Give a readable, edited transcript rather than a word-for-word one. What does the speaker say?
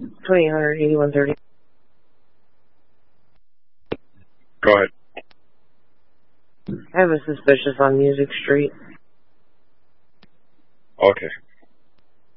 288130. Go ahead. I have a suspicious on Music Street. Okay.